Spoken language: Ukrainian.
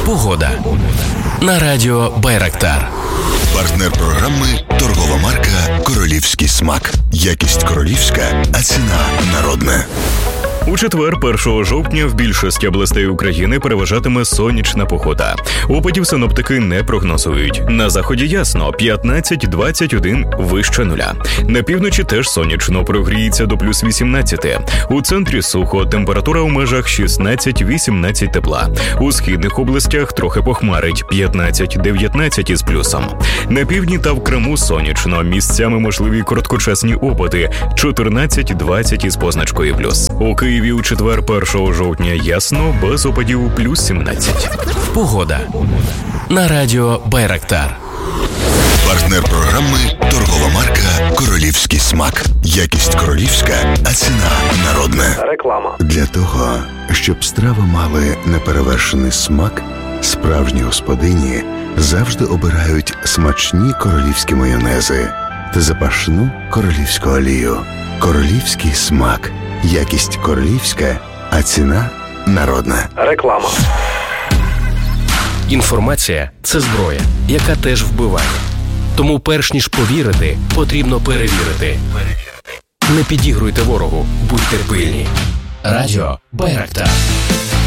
Погода. На радіо Байрактар. Партнер програми торгова марка «Королівський смак». Якість королівська, а ціна народна. У четвер, 1 жовтня, в більшості областей України переважатиме сонячна погода. Опадів синоптики не прогнозують. На заході ясно – 15-21 вище нуля. На півночі теж сонячно, прогріється до плюс 18. У центрі сухо, температура у межах 16-18 тепла. У східних областях трохи похмарить – 15-19 із плюсом. На півдні та в Криму сонячно, місцями можливі короткочасні опади – 14-20 із позначкою плюс. У Києві у четвер 1 жовтня ясно, без опадів плюс 17. Погода. На радіо Байрактар. Партнер програми торгова марка «Королівський смак». Якість королівська, а ціна народна. Реклама. Для того, щоб страви мали неперевершений смак, справжні господині завжди обирають смачні королівські майонези та запашну королівську олію. Королівський смак. Якість королівська, а ціна народна. Реклама. Інформація – це зброя, яка теж вбиває. Тому перш ніж повірити, потрібно перевірити. Не підігруйте ворогу, будьте пильні. Радіо Байрактар.